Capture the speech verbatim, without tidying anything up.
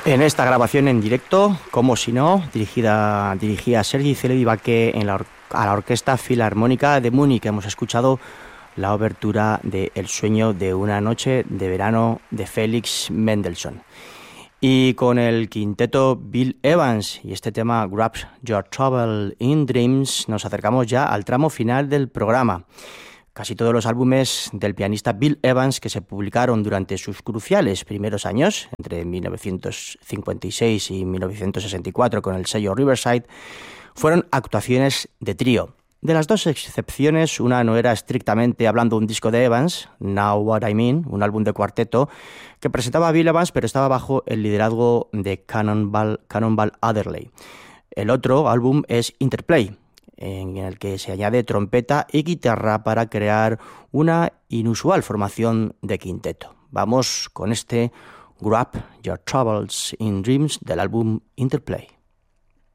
En esta grabación en directo, como si no, dirigida, dirigía Sergi Celibidache en la or- a la Orquesta Filarmónica de Múnich. Hemos escuchado la obertura de El sueño de una noche de verano de Felix Mendelssohn. Y con el quinteto Bill Evans y este tema Grab Your Trouble in Dreams nos acercamos ya al tramo final del programa. Casi todos los álbumes del pianista Bill Evans que se publicaron durante sus cruciales primeros años, entre mil novecientos cincuenta y seis y mil novecientos sesenta y cuatro con el sello Riverside, fueron actuaciones de trío. De las dos excepciones, una no era estrictamente hablando un disco de Evans, Now What I Mean, un álbum de cuarteto que presentaba a Bill Evans pero estaba bajo el liderazgo de Cannonball, Cannonball Adderley. El otro álbum es Interplay, en el que se añade trompeta y guitarra para crear una inusual formación de quinteto. Vamos con este Grab Your Troubles in Dreams del álbum Interplay.